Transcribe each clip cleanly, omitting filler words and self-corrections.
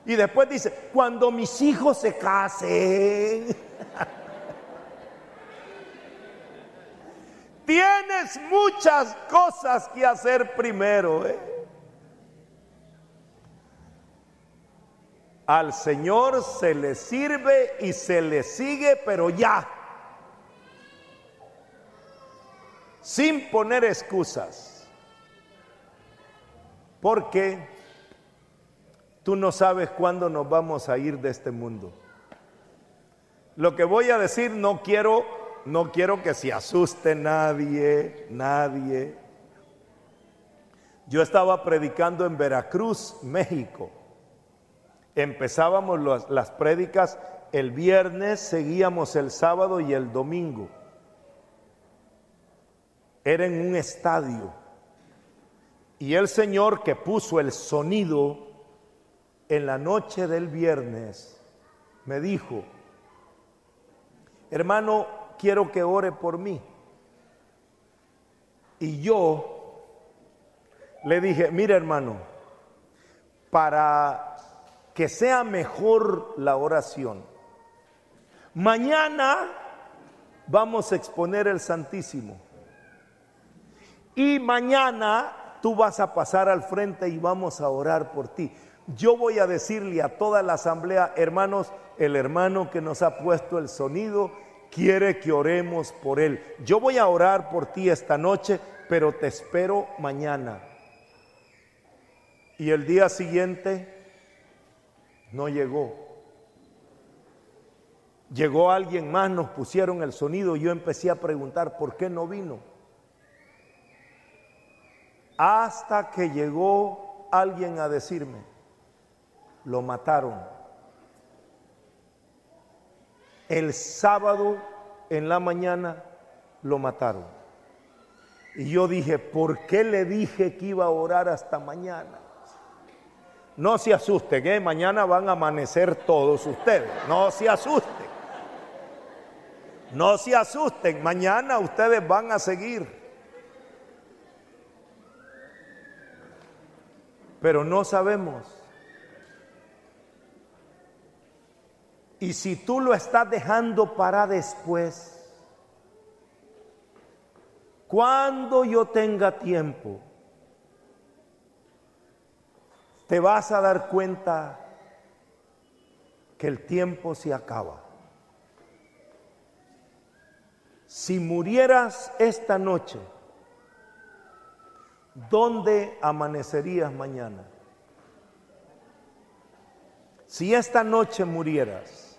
Y después dice, cuando mis hijos se casen. Tienes muchas cosas que hacer primero, Al Señor se le sirve y se le sigue, pero ya. Sin poner excusas. Porque tú no sabes cuándo nos vamos a ir de este mundo. Lo que voy a decir no quiero que se asuste nadie. Yo estaba predicando en Veracruz, México. Empezábamos las prédicas el viernes, seguíamos el sábado y el domingo. Era en un estadio. Y el Señor que puso el sonido en la noche del viernes me dijo, hermano, quiero que ore por mí. Y yo le dije, mira hermano, para que sea mejor la oración, mañana vamos a exponer el Santísimo. Y mañana tú vas a pasar al frente y vamos a orar por ti. Yo voy a decirle a toda la asamblea, hermanos, el hermano que nos ha puesto el sonido quiere que oremos por él. Yo voy a orar por ti esta noche, pero te espero mañana. Y el día siguiente no llegó. Llegó alguien más, nos pusieron el sonido y yo empecé a preguntar por qué no vino. Hasta que llegó alguien a decirme, lo mataron. El sábado en la mañana lo mataron. Y yo dije, ¿por qué le dije que iba a orar hasta mañana? No se asusten, mañana van a amanecer todos ustedes. No se asusten. No se asusten, mañana ustedes van a seguir. Pero no sabemos. Y si tú lo estás dejando para después, cuando yo tenga tiempo, te vas a dar cuenta que el tiempo se acaba. Si murieras esta noche, ¿dónde amanecerías mañana? Si esta noche murieras,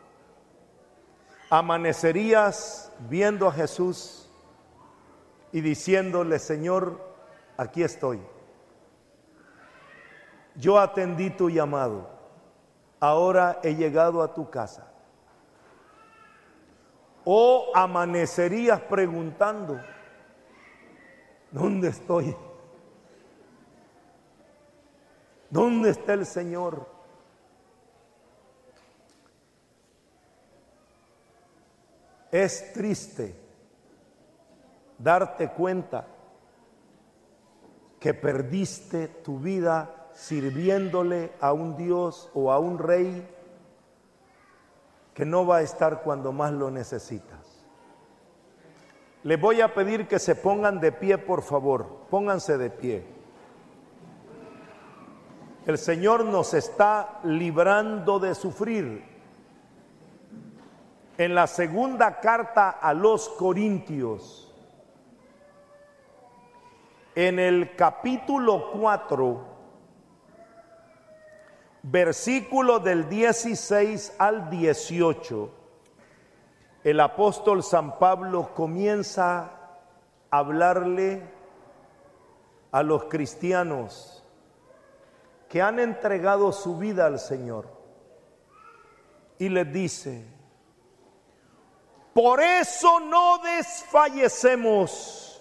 amanecerías viendo a Jesús y diciéndole, Señor, aquí estoy. Yo atendí tu llamado, ahora he llegado a tu casa. O amanecerías preguntando, ¿dónde estoy? ¿Dónde está el Señor? Es triste darte cuenta que perdiste tu vida sirviéndole a un Dios o a un rey que no va a estar cuando más lo necesitas. Les voy a pedir que se pongan de pie, por favor. Pónganse de pie. El Señor nos está librando de sufrir. En la segunda carta a los Corintios, en el capítulo 4, versículo del 16 al 18, el apóstol San Pablo comienza a hablarle a los cristianos que han entregado su vida al Señor y les dice, por eso no desfallecemos,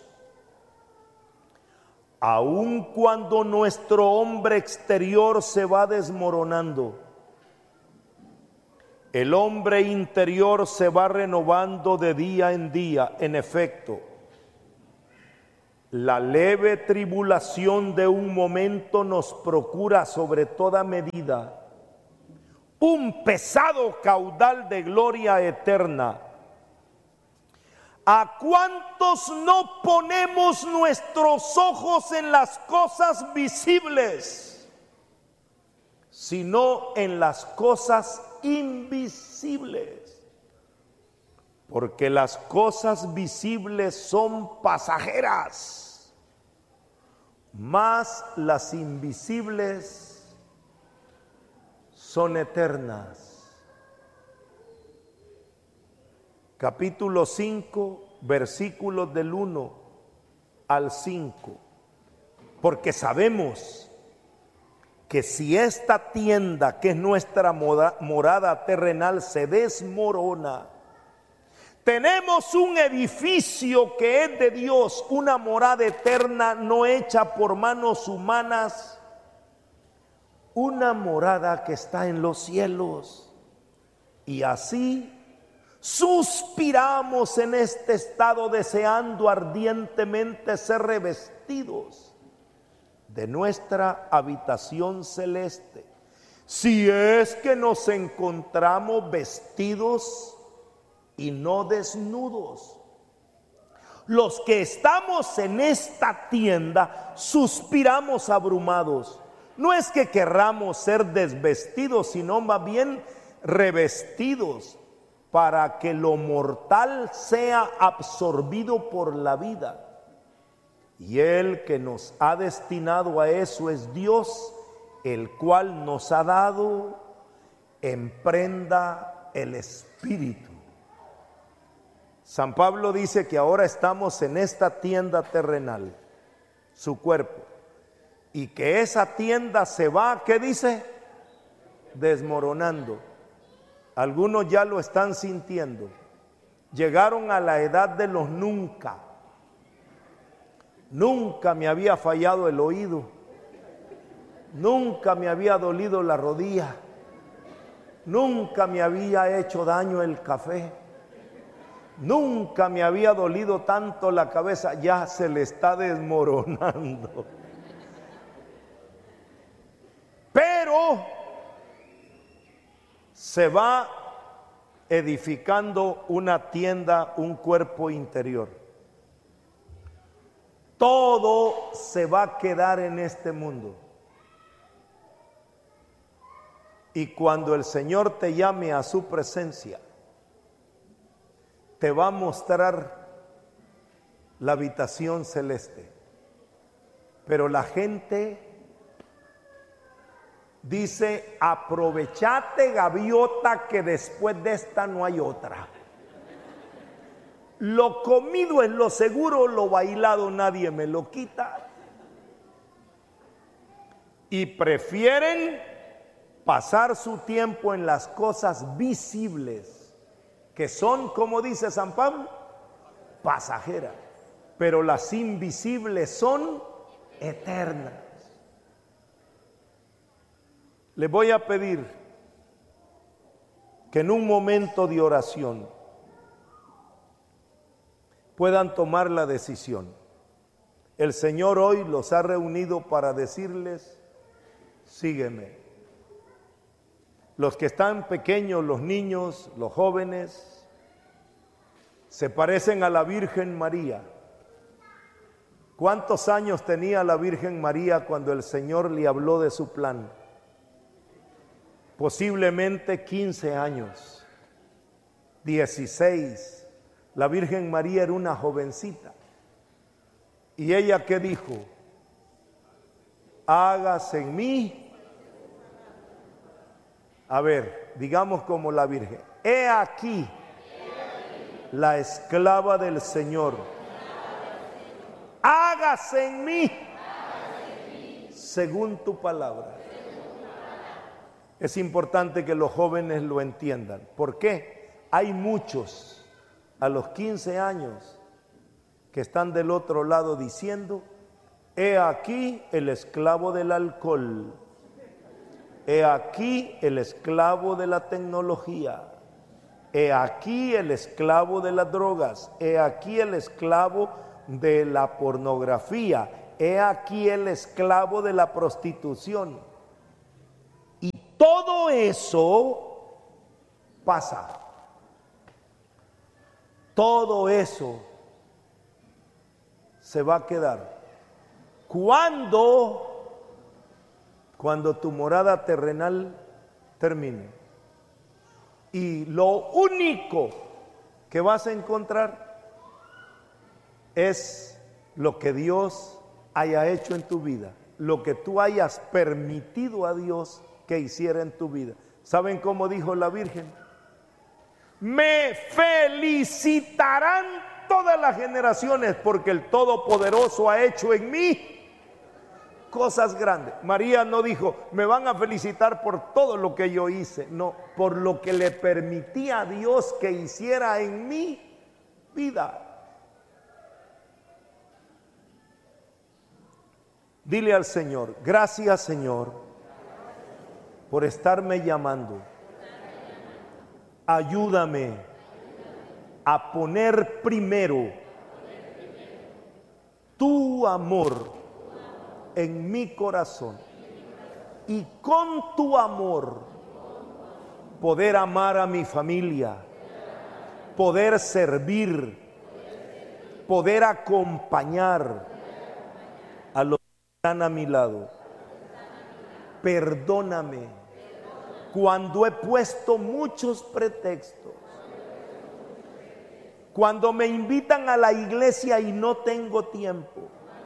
aun cuando nuestro hombre exterior se va desmoronando, el hombre interior se va renovando de día en día. En efecto, la leve tribulación de un momento nos procura sobre toda medida un pesado caudal de gloria eterna. ¿A cuántos no ponemos nuestros ojos en las cosas visibles, sino en las cosas invisibles? Porque las cosas visibles son pasajeras, mas las invisibles son eternas. Capítulo 5, versículos del 1 al 5. Porque sabemos que si esta tienda, que es nuestra morada terrenal, se desmorona, tenemos un edificio que es de Dios, una morada eterna no hecha por manos humanas, una morada que está en los cielos. Y así suspiramos en este estado, deseando ardientemente ser revestidos de nuestra habitación celeste, si es que nos encontramos vestidos y no desnudos. Los que estamos en esta tienda suspiramos abrumados. No es que querramos ser desvestidos, sino más bien revestidos, para que lo mortal sea absorbido por la vida. Y el que nos ha destinado a eso es Dios, el cual nos ha dado en prenda el Espíritu. San Pablo dice que ahora estamos en esta tienda terrenal, su cuerpo, y que esa tienda se va, ¿qué dice? Desmoronando. Algunos ya lo están sintiendo. Llegaron a la edad de los nunca. Nunca me había fallado el oído. Nunca me había dolido la rodilla. Nunca me había hecho daño el café. Nunca me había dolido tanto la cabeza. Ya se le está desmoronando. Pero se va edificando una tienda, un cuerpo interior. Todo se va a quedar en este mundo. Y cuando el Señor te llame a su presencia, te va a mostrar la habitación celeste. Pero la gente dice: aprovechate, gaviota, que después de esta no hay otra. Lo comido es lo seguro, lo bailado nadie me lo quita. Y prefieren pasar su tiempo en las cosas visibles, que son, como dice San Pablo, pasajeras. Pero las invisibles son eternas. Les voy a pedir que en un momento de oración puedan tomar la decisión. El Señor hoy los ha reunido para decirles: sígueme. Los que están pequeños, los niños, los jóvenes, se parecen a la Virgen María. ¿Cuántos años tenía la Virgen María cuando el Señor le habló de su plan? Posiblemente 15 años, 16. La Virgen María era una jovencita. ¿Y ella qué dijo? Hágase en mí. A ver, digamos como la Virgen: he aquí la esclava del Señor. Hágase en mí según tu palabra. Es importante que los jóvenes lo entiendan. ¿Por qué? Hay muchos a los 15 años que están del otro lado diciendo: he aquí el esclavo del alcohol, he aquí el esclavo de la tecnología, he aquí el esclavo de las drogas, he aquí el esclavo de la pornografía, he aquí el esclavo de la prostitución. Todo eso pasa. Todo eso se va a quedar. Cuando tu morada terrenal termine. Y lo único que vas a encontrar es lo que Dios haya hecho en tu vida, lo que tú hayas permitido a Dios que hiciera en tu vida. ¿Saben cómo dijo la Virgen? Me felicitarán todas las generaciones porque el Todopoderoso ha hecho en mí cosas grandes. María no dijo, me van a felicitar por todo lo que yo hice. No, por lo que le permití a Dios que hiciera en mi vida. Dile al Señor, gracias Señor por estarme llamando. Ayúdame a poner primero tu amor en mi corazón y con tu amor poder amar a mi familia, poder servir, poder acompañar a los que están a mi lado. Perdóname cuando he puesto muchos pretextos, cuando me invitan a la iglesia y no tengo tiempo,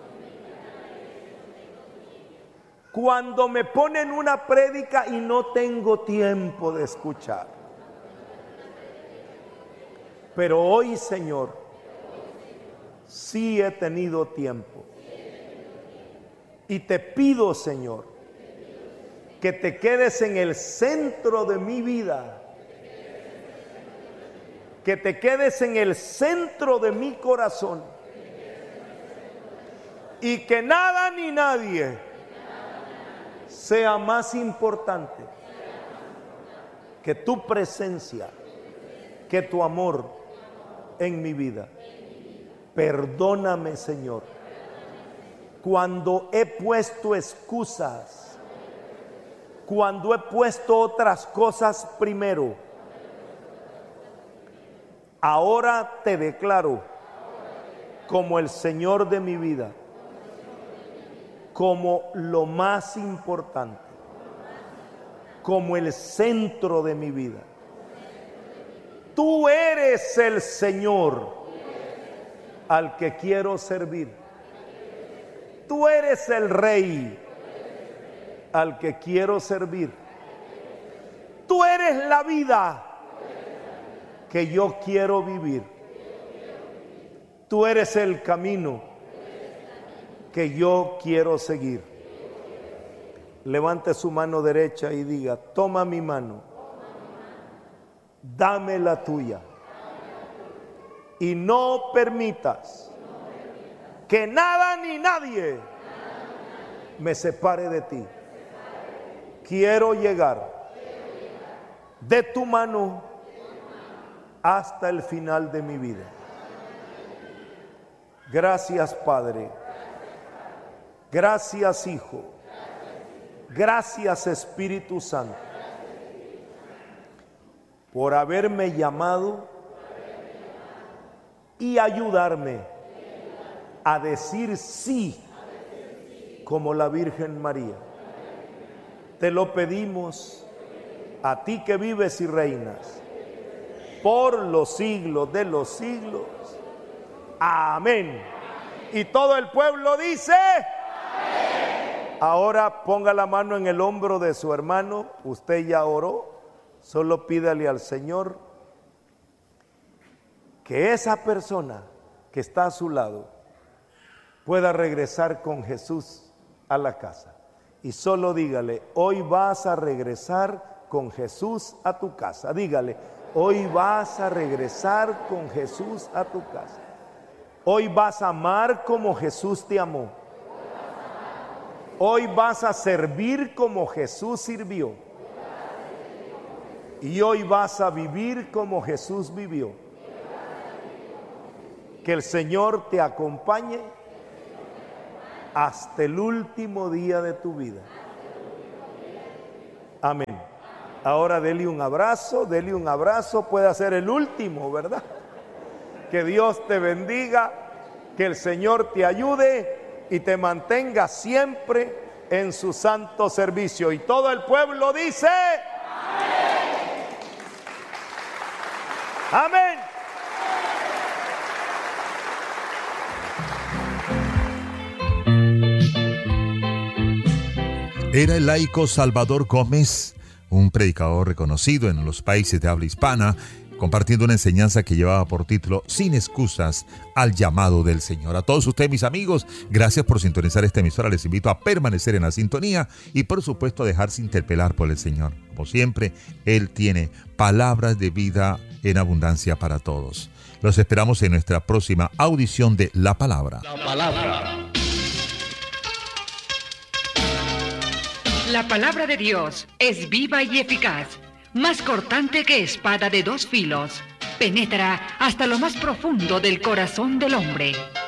cuando me ponen una prédica y no tengo tiempo de escuchar. Pero hoy, Señor, sí he tenido tiempo. Y te pido, Señor, que te quedes en el centro de mi vida, que te quedes en el centro de mi corazón y que nada ni nadie sea más importante que tu presencia, que tu amor en mi vida. Perdóname, Señor, cuando he puesto excusas, cuando he puesto otras cosas primero. Ahora te declaro como el Señor de mi vida, como lo más importante, como el centro de mi vida. Tú eres el Señor al que quiero servir. Tú eres el Rey al que quiero servir. Tú eres la vida que yo quiero vivir. Tú eres el camino que yo quiero seguir. Levante su mano derecha y diga, toma mi mano, dame la tuya, y no permitas que nada ni nadie me separe de ti. Quiero llegar de tu mano hasta el final de mi vida. Gracias, Padre. Gracias, Hijo. Gracias, Espíritu Santo, por haberme llamado y ayudarme a decir sí como la Virgen María. Te lo pedimos a ti que vives y reinas por los siglos de los siglos. Amén. Y todo el pueblo dice: amén. Ahora ponga la mano en el hombro de su hermano. Usted ya oró. Solo pídale al Señor que esa persona que está a su lado pueda regresar con Jesús a la casa. Y solo dígale: hoy vas a regresar con Jesús a tu casa. Dígale: hoy vas a regresar con Jesús a tu casa. Hoy vas a amar como Jesús te amó. Hoy vas a servir como Jesús sirvió. Y hoy vas a vivir como Jesús vivió. Que el Señor te acompañe hasta el último día de tu vida. Amén. Ahora dele un abrazo, puede ser el último, ¿verdad? Que Dios te bendiga, que el Señor te ayude y te mantenga siempre en su santo servicio. Y todo el pueblo dice: amén. Era el laico Salvador Gómez, un predicador reconocido en los países de habla hispana, compartiendo una enseñanza que llevaba por título Sin excusas al llamado del Señor. A todos ustedes, mis amigos, gracias por sintonizar esta emisora. Les invito a permanecer en la sintonía y, por supuesto, a dejarse interpelar por el Señor. Como siempre, Él tiene palabras de vida en abundancia para todos. Los esperamos en nuestra próxima audición de La Palabra. La Palabra. La palabra de Dios es viva y eficaz, más cortante que espada de dos filos. Penetra hasta lo más profundo del corazón del hombre